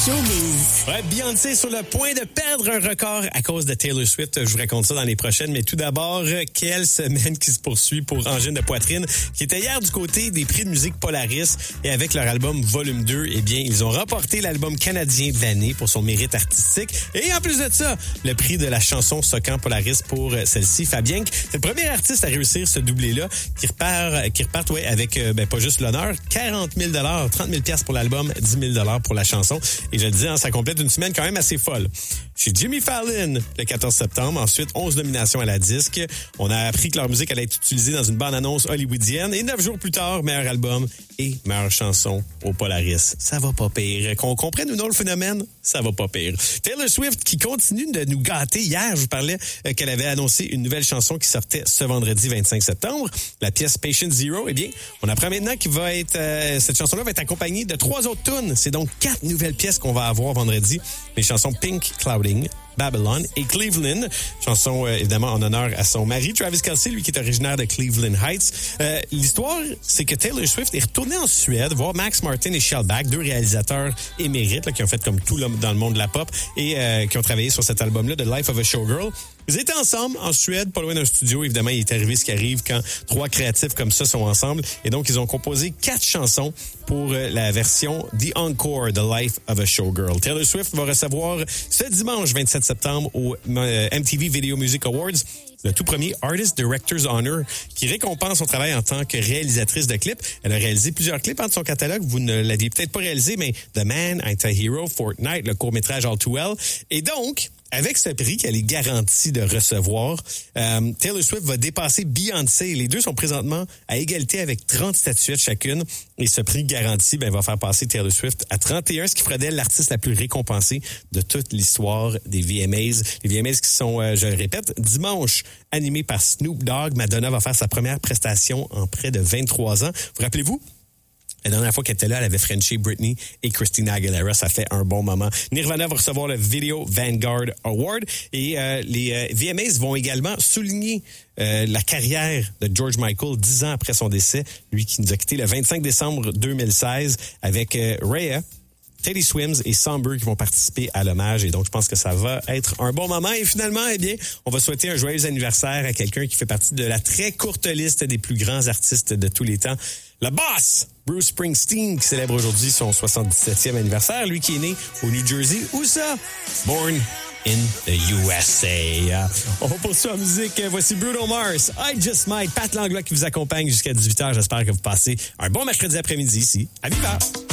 showbiz. Ouais, Beyoncé sur le point de perdre un record à cause de Taylor Swift. Je vous raconte ça dans les prochaines. Mais tout d'abord, quelle semaine qui se poursuit pour Angine de Poitrine, qui était hier du côté des prix de musique Polaris. Et avec leur album Volume 2, eh bien, ils ont remporté l'album canadien de l'année pour son mérite artistique. Et en plus de ça, le prix de la chanson Socan Polaris pour celle-ci, Fabien. C'est le premier artiste à réussir ce doublé-là, qui repart avec pas juste l'honneur, 40 000 30 000 pour l'album, 10 000 pour la chanson. Et je le dis, ça complète une semaine quand même assez folle. Chez Jimmy Fallon, le 14 septembre. Ensuite, 11 nominations à la disque. On a appris que leur musique allait être utilisée dans une bande-annonce hollywoodienne. Et 9 jours plus tard, meilleur album et meilleure chanson au Polaris. Ça va pas pire. Qu'on comprenne ou non le phénomène, ça va pas pire. Taylor Swift qui continue de nous gâter. Hier, je vous parlais qu'elle avait annoncé une nouvelle chanson qui sortait ce vendredi 25 septembre. La pièce Patient Zero. Eh bien, on apprend maintenant qu'il va être cette chanson-là va être accompagnée de 3 autres tunes. C'est donc 4 nouvelles pièces qu'on va avoir vendredi. Les chansons Pink Clouding, Babylon et Cleveland. Chanson, évidemment, en honneur à son mari, Travis Kelce, lui qui est originaire de Cleveland Heights. L'histoire, c'est que Taylor Swift est retournée en Suède voir Max Martin et Shellback, deux réalisateurs émérites là, qui ont fait comme tout dans le monde de la pop et qui ont travaillé sur cet album-là, The Life of a Showgirl. Ils étaient ensemble en Suède, pas loin d'un studio. Évidemment, il est arrivé ce qui arrive quand 3 créatifs comme ça sont ensemble. Et donc, ils ont composé 4 chansons pour la version The Encore, The Life of a Showgirl. Taylor Swift va recevoir ce dimanche 27 septembre au MTV Video Music Awards le tout premier Artist Director's Honor qui récompense son travail en tant que réalisatrice de clips. Elle a réalisé plusieurs clips de son catalogue. Vous ne l'aviez peut-être pas réalisé, mais The Man, Anti-Hero, Fortnite, le court-métrage All Too Well. Et donc, avec ce prix qu'elle est garantie de recevoir, Taylor Swift va dépasser Beyoncé. Les deux sont présentement à égalité avec 30 statuettes chacune. Et ce prix garanti va faire passer Taylor Swift à 31, ce qui ferait d'elle l'artiste la plus récompensée de toute l'histoire des VMAs. Les VMAs qui sont, je le répète, dimanche, animés par Snoop Dogg. Madonna va faire sa première prestation en près de 23 ans. Vous rappelez-vous? La dernière fois qu'elle était là, elle avait frenché Britney et Christina Aguilera. Ça fait un bon moment. Nirvana va recevoir le Video Vanguard Award. Et les VMAs vont également souligner la carrière de George Michael 10 ans après son décès. Lui qui nous a quittés le 25 décembre 2016 avec Rhea, Teddy Swims et Somber qui vont participer à l'hommage. Et donc, je pense que ça va être un bon moment. Et finalement, eh bien, on va souhaiter un joyeux anniversaire à quelqu'un qui fait partie de la très courte liste des plus grands artistes de tous les temps. Le boss, Bruce Springsteen, qui célèbre aujourd'hui son 77e anniversaire. Lui qui est né au New Jersey. Où ça? Born in the USA. On poursuit en musique. Voici Bruno Mars, I Just Might. Pat Langlois qui vous accompagne jusqu'à 18h. J'espère que vous passez un bon mercredi après-midi ici à Viva.